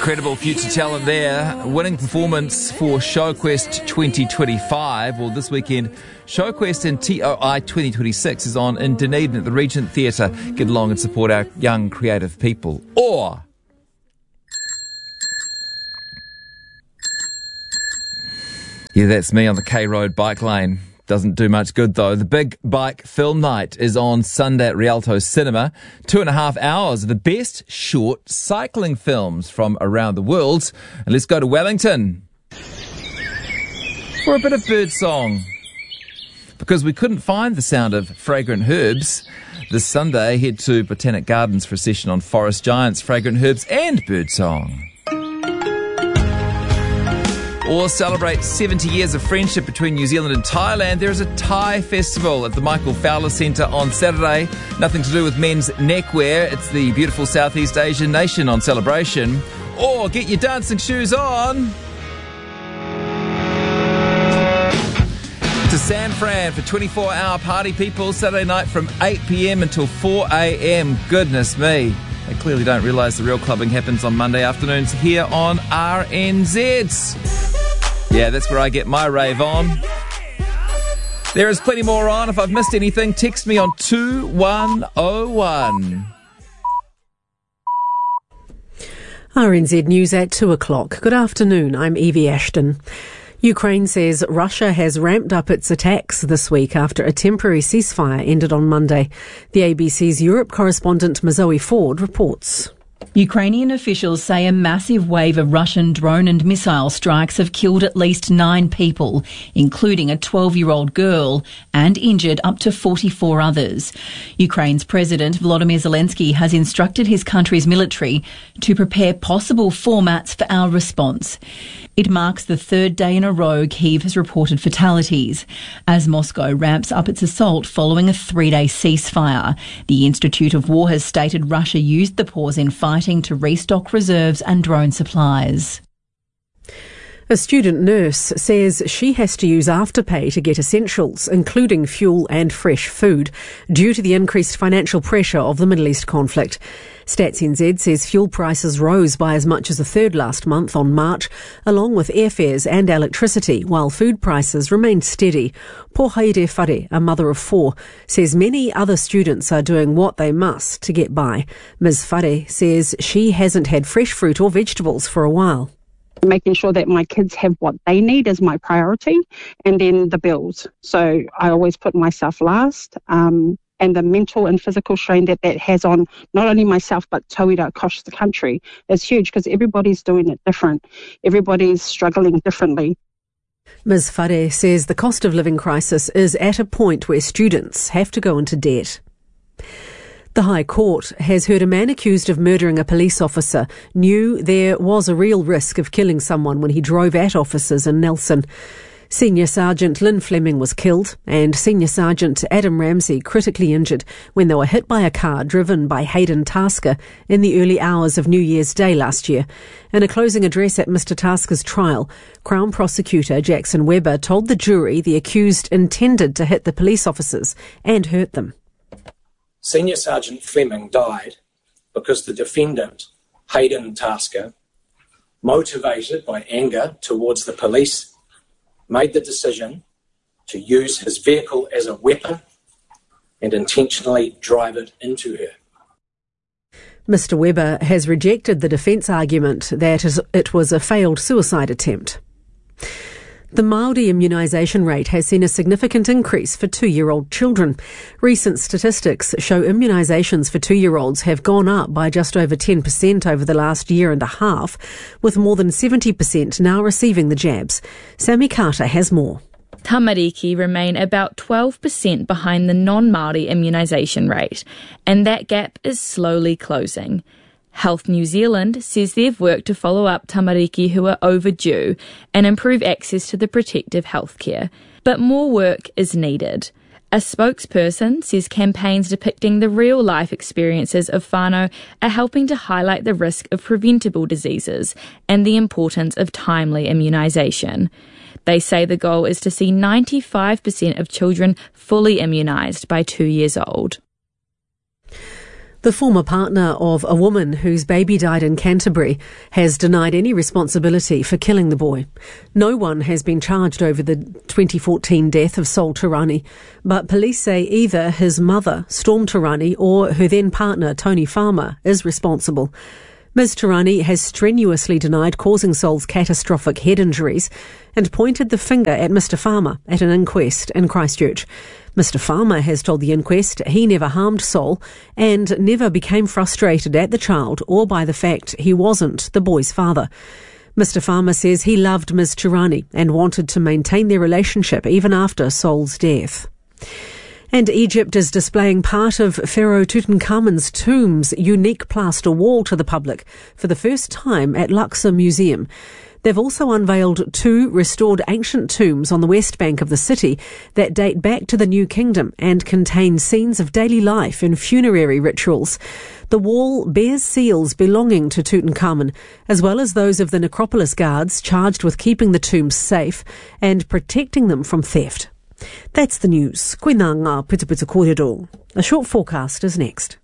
Incredible future talent there. Winning performance for ShowQuest 2025. Well, this weekend, ShowQuest and TOI 2026 is on in Dunedin at the Regent Theatre. Get along and support our young creative people. Or... yeah, that's me on the K Road bike lane. Doesn't do much good, though. The Big Bike Film Night is on Sunday at Rialto Cinema. 2.5 hours of the best short cycling films from around the world. And let's go to Wellington for a bit of birdsong. Because we couldn't find the sound of fragrant herbs. This Sunday, head to Botanic Gardens for a session on forest giants, fragrant herbs and birdsong. Or celebrate 70 years of friendship between New Zealand and Thailand. There is a Thai festival at the Michael Fowler Centre on Saturday. Nothing to do with men's neckwear. It's the beautiful Southeast Asian nation on celebration. Or get your dancing shoes on to San Fran for 24-hour party, people. Saturday night from 8 p.m. until 4 a.m. Goodness me. They clearly don't realise the real clubbing happens on Monday afternoons here on RNZ. Yeah, that's where I get my rave on. There is plenty more on. If I've missed anything, text me on 2101. RNZ News at 2 o'clock. Good afternoon, I'm Evie Ashton. Ukraine says Russia has ramped up its attacks this week after a temporary ceasefire ended on Monday. The ABC's Europe correspondent Mazoe Ford reports. Ukrainian officials say a massive wave of Russian drone and missile strikes have killed at least 9 people, including a 12-year-old girl, and injured up to 44 others. Ukraine's President Volodymyr Zelensky has instructed his country's military to prepare possible formats for our response. It marks the 3rd day in a row Kyiv has reported fatalities, as Moscow ramps up its assault following a 3-day ceasefire. The Institute of War has stated Russia used the pause in fighting to restock reserves and drone supplies. A student nurse says she has to use Afterpay to get essentials, including fuel and fresh food, due to the increased financial pressure of the Middle East conflict. Stats NZ says fuel prices rose by as much as a third last month on March, along with airfares and electricity, while food prices remained steady. Pohaide Whare, a mother of 4, says many other students are doing what they must to get by. Ms. Whare says she hasn't had fresh fruit or vegetables for a while. Making sure that my kids have what they need is my priority, and then the bills. So I always put myself last, and the mental and physical strain that has on not only myself but Tauira across the country is huge because everybody's doing it different. Everybody's struggling differently. Ms. Whare says the cost of living crisis is at a point where students have to go into debt. The High Court has heard a man accused of murdering a police officer knew there was a real risk of killing someone when he drove at officers in Nelson. Senior Sergeant Lynn Fleming was killed and Senior Sergeant Adam Ramsey critically injured when they were hit by a car driven by Hayden Tasker in the early hours of New Year's Day last year. In a closing address at Mr Tasker's trial, Crown Prosecutor Jackson Webber told the jury the accused intended to hit the police officers and hurt them. Senior Sergeant Fleming died because the defendant, Hayden Tasker, motivated by anger towards the police, made the decision to use his vehicle as a weapon and intentionally drive it into her. Mr Webber has rejected the defence argument that it was a failed suicide attempt. The Māori immunisation rate has seen a significant increase for 2-year-old children. Recent statistics show immunisations for 2-year-olds have gone up by just over 10% over the last year and a half, with more than 70% now receiving the jabs. Sammy Carter has more. Tamariki remain about 12% behind the non-Māori immunisation rate, and that gap is slowly closing. Health New Zealand says they've worked to follow up tamariki who are overdue and improve access to the protective healthcare. But more work is needed. A spokesperson says campaigns depicting the real-life experiences of whānau are helping to highlight the risk of preventable diseases and the importance of timely immunisation. They say the goal is to see 95% of children fully immunised by 2 years old. The former partner of a woman whose baby died in Canterbury has denied any responsibility for killing the boy. No one has been charged over the 2014 death of Sol Tarani, but police say either his mother, Storm Tarani, or her then partner, Tony Farmer, is responsible. Ms Tarani has strenuously denied causing Sol's catastrophic head injuries and pointed the finger at Mr Farmer at an inquest in Christchurch. Mr Farmer has told the inquest he never harmed Sol and never became frustrated at the child or by the fact he wasn't the boy's father. Mr Farmer says he loved Ms Tarani and wanted to maintain their relationship even after Sol's death. And Egypt is displaying part of Pharaoh Tutankhamun's tomb's unique plaster wall to the public for the first time at Luxor Museum. They've also unveiled 2 restored ancient tombs on the west bank of the city that date back to the New Kingdom and contain scenes of daily life and funerary rituals. The wall bears seals belonging to Tutankhamun, as well as those of the necropolis guards charged with keeping the tombs safe and protecting them from theft. That's the news. Koina ngā putuputu kōrero. A short forecast is next.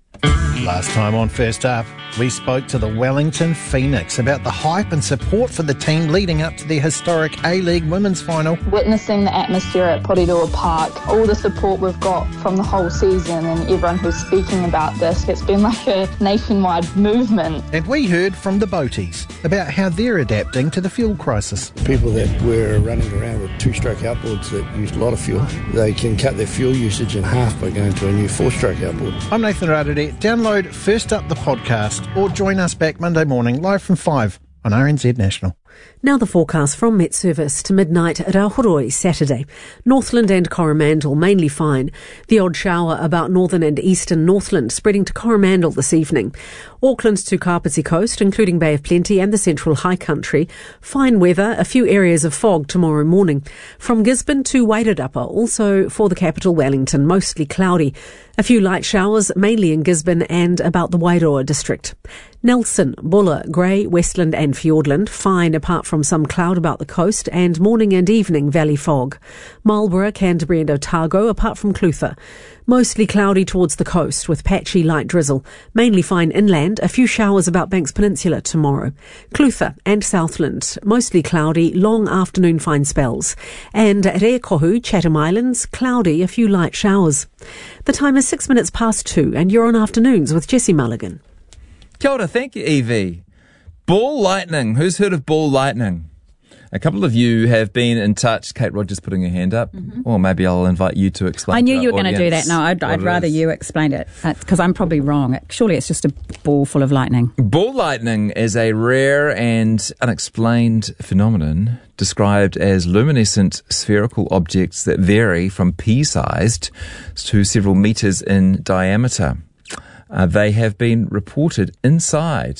Last time on First Up, we spoke to the Wellington Phoenix about the hype and support for the team leading up to their historic A-League Women's Final. Witnessing the atmosphere at Porirua Park, all the support we've got from the whole season and everyone who's speaking about this, it's been like a nationwide movement. And we heard from the boaties about how they're adapting to the fuel crisis. People that were running around with 2-stroke outboards that used a lot of fuel, they can cut their fuel usage in half by going to a new 4-stroke outboard. I'm Nathan Radade. Download First Up the podcast or join us back Monday morning live from 5 on RNZ National. Now the forecast from Met Service to midnight at Aotearoa Saturday. Northland and Coromandel mainly fine. The odd shower about northern and eastern Northland spreading to Coromandel this evening. Auckland to Kapiti Coast, including Bay of Plenty and the Central High Country. Fine weather, a few areas of fog tomorrow morning. From Gisborne to Wairarapa, also for the capital Wellington, mostly cloudy. A few light showers, mainly in Gisborne and about the Wairoa district. Nelson, Buller, Grey, Westland and Fiordland, fine apart from some cloud about the coast and morning and evening valley fog. Marlborough, Canterbury and Otago apart from Clutha. Mostly cloudy towards the coast with patchy light drizzle. Mainly fine inland, a few showers about Banks Peninsula tomorrow. Clutha and Southland, mostly cloudy, long afternoon fine spells. And Rekohu, Chatham Islands, cloudy, a few light showers. The time is 6 minutes past 2 and you're on Afternoons with Jessie Mulligan. Kia ora, thank you, Evie. Ball lightning. Who's heard of ball lightning? A couple of you have been in touch. Kate Rogers putting her hand up. Mm-hmm. Or maybe I'll invite you to explain. I knew you were going to do that. No, I'd rather you explain it because I'm probably wrong. Surely it's just a ball full of lightning. Ball lightning is a rare and unexplained phenomenon described as luminescent spherical objects that vary from pea-sized to several metres in diameter. They have been reported inside,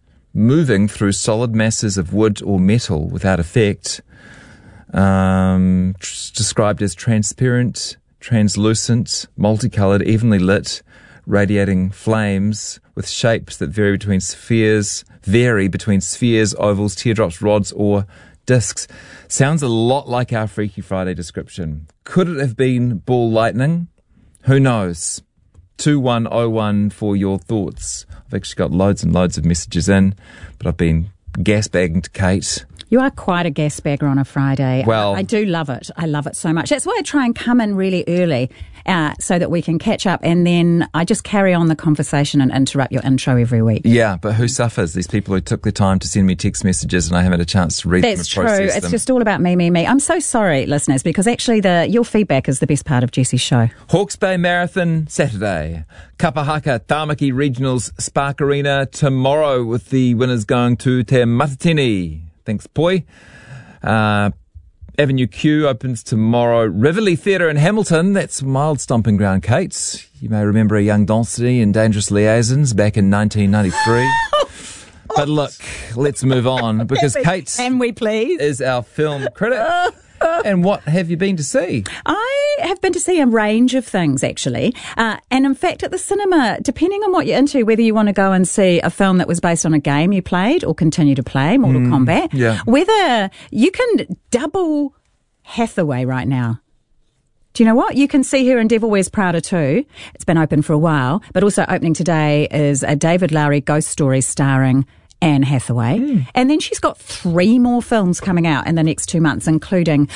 moving through solid masses of wood or metal without effect, described as transparent, translucent, multicoloured, evenly lit, radiating flames with shapes that vary between spheres, ovals, teardrops, rods, or discs. Sounds a lot like our Freaky Friday description. Could it have been ball lightning? Who knows? 2101 for your thoughts. I've actually got loads and loads of messages in, but I've been gas-bagging to Kate. You are quite a gas bagger on a Friday. Well, I do love it. I love it so much. That's why I try and come in really early so that we can catch up, and then I just carry on the conversation and interrupt your intro every week. Yeah, but who suffers? These people who took the time to send me text messages and I haven't had a chance to read them and process them. That's true. It's just all about me. I'm so sorry, listeners, because actually your feedback is the best part of Jessie's show. Hawke's Bay Marathon Saturday. Kapahaka Tāmaki Regionals Spark Arena tomorrow with the winners going to Te Matatini. Thanks, Poi. Avenue Q opens tomorrow. Rivoli Theatre in Hamilton. That's mild stomping ground, Kate. You may remember a young Density in Dangerous Liaisons back in 1993. But look, let's move on because Kate Can we please? Is our film critic. And what have you been to see? I have been to see a range of things, actually. And in fact, at the cinema, depending on what you're into, whether you want to go and see a film that was based on a game you played or continue to play, Mortal Kombat, whether you can double Hathaway right now. Do you know what? You can see her in Devil Wears Prada too. It's been open for a while, but also opening today is a David Lowery ghost story starring Anne Hathaway. And then she's got 3 more films coming out in the next 2 months, including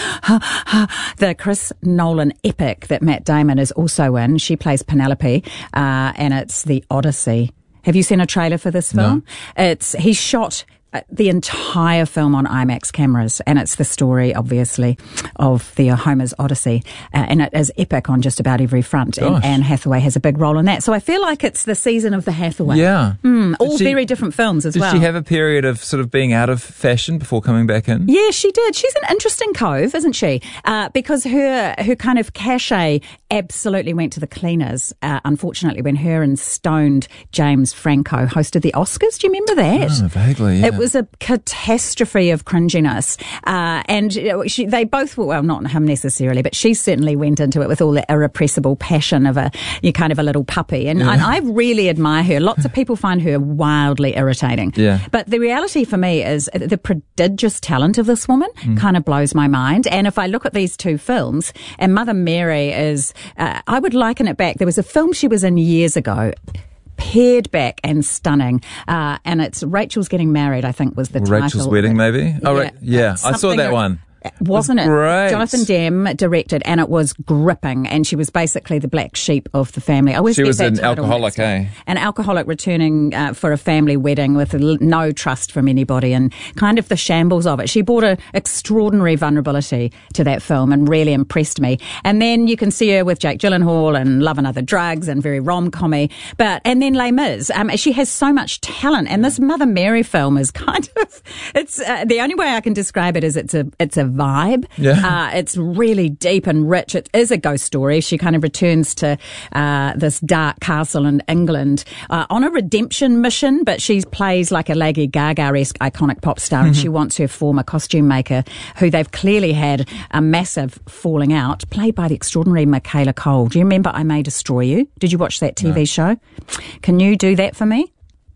the Chris Nolan epic that Matt Damon is also in. She plays Penelope, and it's The Odyssey. Have you seen a trailer for this film? No. He shot the entire film on IMAX cameras, and it's the story, obviously, of the Homer's Odyssey, and it is epic on just about every front. Gosh. And Anne Hathaway has a big role in that, so I feel like it's the season of the Hathaway. Yeah, all very different films as well. Did she have a period of sort of being out of fashion before coming back in? Yeah, she did. She's an interesting cove, isn't she? Because her kind of cachet absolutely went to the cleaners, unfortunately, when her and stoned James Franco hosted the Oscars. Do you remember that? Oh, vaguely, yeah. It was a catastrophe of cringiness. And they both were, well, not him necessarily, but she certainly went into it with all the irrepressible passion of a little puppy. And I really admire her. Lots of people find her wildly irritating. Yeah. But the reality for me is the prodigious talent of this woman kind of blows my mind. And if I look at these 2 films, and Mother Mary is, I would liken it back. There was a film she was in years ago, pared back and stunning, and it's Rachel's Getting Married, I think was the title. Rachel's Wedding, maybe? Yeah. I saw that one. Wasn't it? Great. Jonathan Demme directed, and it was gripping, and she was basically the black sheep of the family. She was an alcoholic, An alcoholic returning for a family wedding with no trust from anybody, and kind of the shambles of it. She brought an extraordinary vulnerability to that film and really impressed me. And then you can see her with Jake Gyllenhaal and Love and Other Drugs and very rom-commy. And then Les Mis. She has so much talent, and this Mother Mary film is kind of, it's the only way I can describe it is it's a vibe. Yeah. It's really deep and rich. It is a ghost story. She kind of returns to this dark castle in England on a redemption mission, but she plays like a Lady Gaga-esque iconic pop star, and she wants her former costume maker, who they've clearly had a massive falling out, played by the extraordinary Michaela Cole. Do you remember I May Destroy You? Did you watch that TV show? Can you do that for me?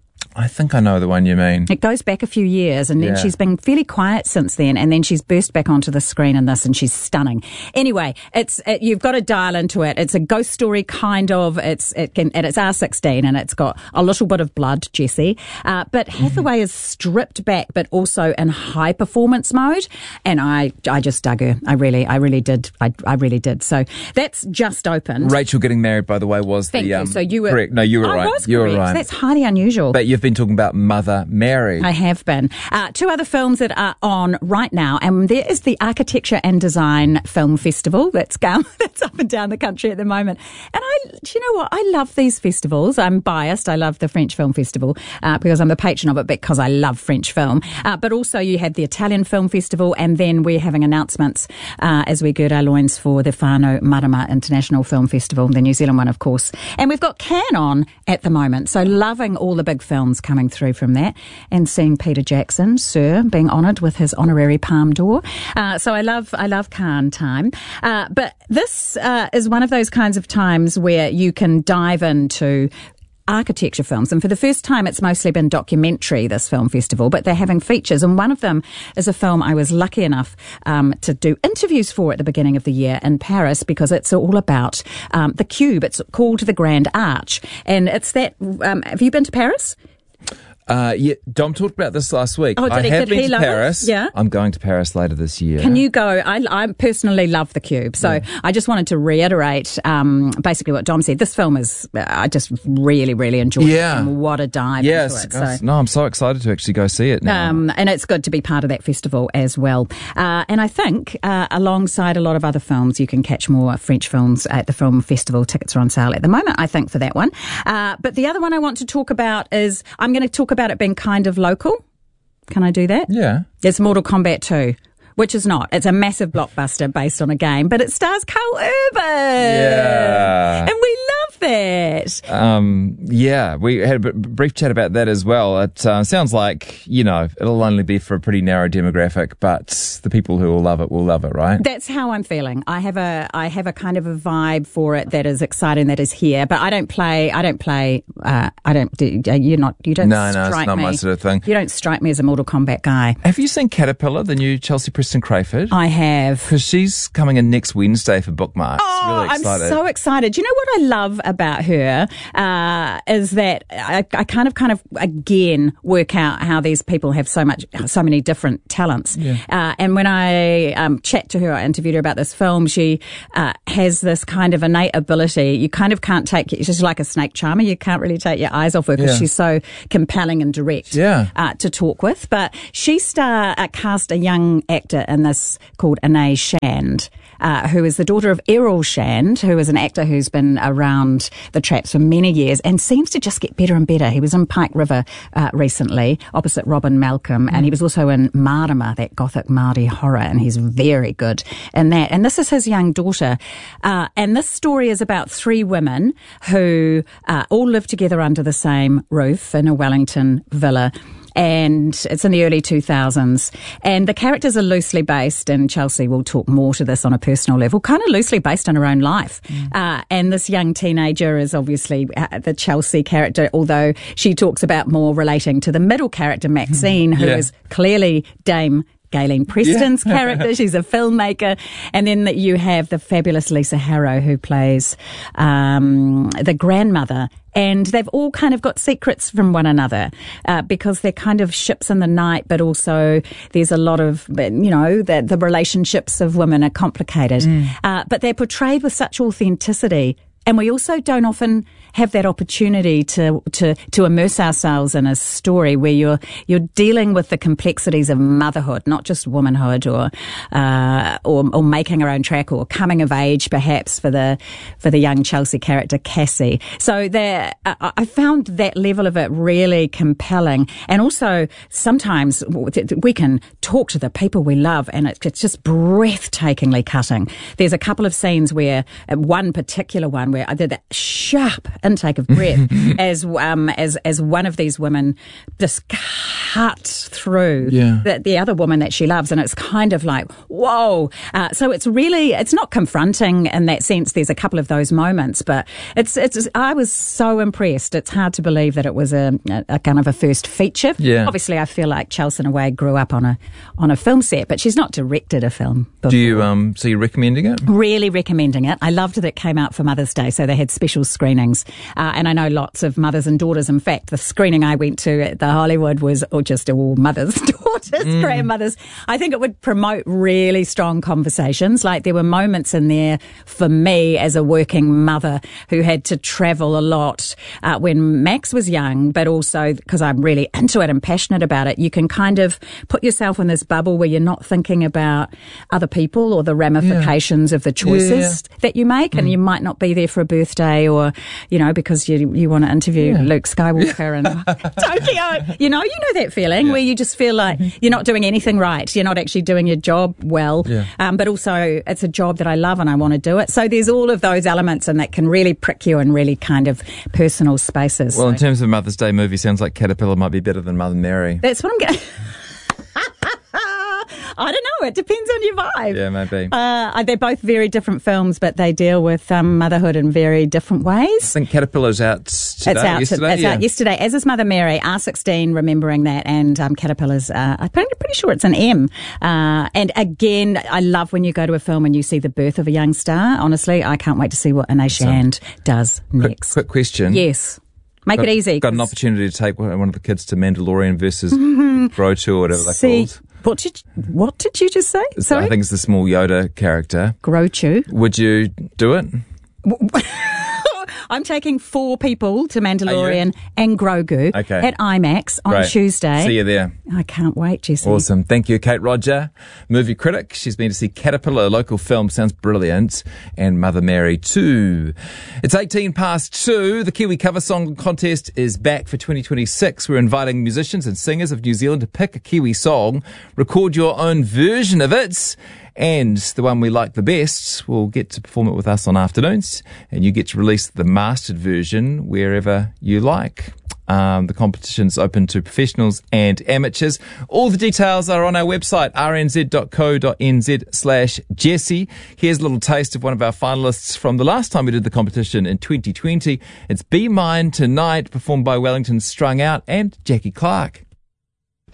I think I know the one you mean. It goes back a few years, and then she's been fairly quiet since then, and then she's burst back onto the screen in this, and she's stunning. Anyway, you've got to dial into it. It's a ghost story, kind of. And it's R16, and it's got a little bit of blood, Jessie. But Hathaway is stripped back, but also in high performance mode, and I just dug her. I really did. I really did. So that's just opened. Rachel Getting Married, by the way, was Thank you. So you were correct. No, you were right. I was you correct. were right. That's highly unusual. But you've been talking about Mother Mary. I have been. 2 other films that are on right now, and there is the Architecture and Design Film Festival that's up and down the country at the moment. And do you know what? I love these festivals. I'm biased. I love the French Film Festival because I'm the patron of it, because I love French film. But also you have the Italian Film Festival, and then we're having announcements as we gird our loins for the Whānau Marama International Film Festival, the New Zealand one, of course. And we've got Cannes on at the moment, so loving all the big films coming through from that, and seeing Peter Jackson, Sir, being honoured with his honorary Palme d'Or. So I love Cannes time. But this is one of those kinds of times where you can dive into architecture films, and for the first time it's mostly been documentary, this film festival, but they're having features, and one of them is a film I was lucky enough to do interviews for at the beginning of the year in Paris, because it's all about the Cube. It's called The Grand Arch, and it's that have you been to Paris? Yeah, Dom talked about this last week. Oh, I have been to Paris. It? Yeah. I'm going to Paris later this year. Can you go? I personally love the Cube. So I just wanted to reiterate basically what Dom said. This film is, I just really, really enjoyed it. And what a dive into it. So. No, I'm so excited to actually go see it now. And it's good to be part of that festival as well. And I think alongside a lot of other films, you can catch more French films at the film festival. Tickets are on sale at the moment, I think, for that one. But the other one I want to talk about is, I'm going to talk about it being kind of local. Can I do that? Yeah. It's Mortal Kombat 2, which is not. It's a massive blockbuster based on a game, but it stars Carl Urban. Yeah. And we love love that. Yeah, we had a brief chat about that as well. It sounds like, it'll only be for a pretty narrow demographic, but the people who will love it, right? That's how I'm feeling. I have a kind of a vibe for it that is exciting, that is here. But you don't strike not me. my sort of thing. You don't strike me as a Mortal Kombat guy. Have you seen Caterpillar, the new Chelsea Preston Crayford? I have. Because she's coming in next Wednesday for Bookmarks. Oh, really excited. I'm so excited. You know what I love about her is that I kind of again work out how these people have so many different talents. Yeah. And when I chat to her, I interviewed her about this film, she has this kind of innate ability. You kind of can't take it. She's like a snake charmer. You can't really take your eyes off her because she's so compelling and direct to talk with. But she cast a young actor in this called Anais Shand, who is the daughter of Errol Shand, who is an actor who's been around the traps for many years and seems to just get better and better. He was in Pike River recently, opposite Robin Malcolm, and he was also in Marama, that gothic Māori horror, and he's very good in that. And this is his young daughter. And this story is about three women who all live together under the same roof in a Wellington villa. And it's in the early 2000s. And the characters are loosely based, and Chelsea will talk more to this on a personal level, kind of loosely based on her own life. And this young teenager is obviously the Chelsea character, although she talks about more relating to the middle character, Maxine, who is clearly Dame Gayleen Preston's character. She's a filmmaker. And then you have the fabulous Lisa Harrow, who plays the grandmother. And they've all kind of got secrets from one another because they're kind of ships in the night, but also there's a lot of, the relationships of women are complicated. But they're portrayed with such authenticity. And we also don't often have that opportunity to immerse ourselves in a story where you're dealing with the complexities of motherhood, not just womanhood or making her own track or coming of age, perhaps for the young Chelsea character Cassie. So I found that level of it really compelling. And also sometimes we can talk to the people we love, and it's just breathtakingly cutting. There's a couple of scenes where one particular one where I did that sharp intake of breath as one of these women just cuts through the other woman that she loves, and it's kind of like, whoa. So it's not confronting in that sense. There's a couple of those moments, but I was so impressed. It's hard to believe that it was a kind of a first feature. Yeah. Obviously, I feel like Chelsea in a way grew up on a film set, but she's not directed a film before. Do you so you're recommending it? Really recommending it. I loved that it came out for Mother's Day, so they had special screenings. And I know lots of mothers and daughters. In fact, the screening I went to at the Hollywood was just all mothers, daughters, grandmothers. I think it would promote really strong conversations. Like there were moments in there for me as a working mother who had to travel a lot when Max was young, but also because I'm really into it and passionate about it, you can kind of put yourself in this bubble where you're not thinking about other people or the ramifications of the choices that you make, and you might not be there for a birthday or, because you want to interview Luke Skywalker and Tokyo. You know that feeling where you just feel like you're not doing anything right. You're not actually doing your job well. But also it's a job that I love and I want to do it. So there's all of those elements, and that can really prick you in really kind of personal spaces. Well, in terms of Mother's Day movie, sounds like Caterpillar might be better than Mother Mary. That's what I'm going I don't know. It depends on your vibe. Yeah, maybe. They're both very different films, but they deal with motherhood in very different ways. I think Caterpillar's out today, yesterday. It's out yesterday, as is Mother Mary, R16, remembering that, and Caterpillar's, I'm pretty sure it's an M. And again, I love when you go to a film and you see the birth of a young star. Honestly, I can't wait to see what Anais Shand does next. Quick question. Yes. Make it easy. Got an opportunity to take one of the kids to Mandalorian versus Grogu or whatever they're called. What did you just say? Sorry? I think it's the small Yoda character. Grogu. Would you do it? I'm taking 4 people to Mandalorian and Grogu at IMAX on Tuesday. See you there. I can't wait, Jesse. Awesome. Thank you, Kate Roger, movie critic. She's been to see Caterpillar, a local film, sounds brilliant, and Mother Mary too. It's 2:18. The Kiwi Cover Song Contest is back for 2026. We're inviting musicians and singers of New Zealand to pick a Kiwi song, record your own version of it, And the one we like the best will get to perform it with us on afternoons, and you get to release the mastered version wherever you like. The competition's open to professionals and amateurs. All the details are on our website, rnz.co.nz/Jessie. Here's a little taste of one of our finalists from the last time we did the competition in 2020. It's Be Mine Tonight, performed by Wellington Strung Out and Jackie Clark.